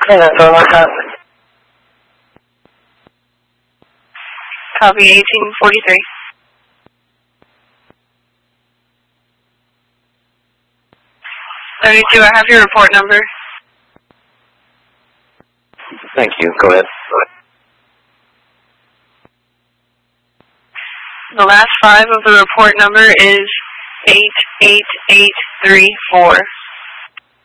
Okay, that's all I got. Copy 1843. I have your report number. Thank you. Go ahead. The last 5 of the report number is 88834.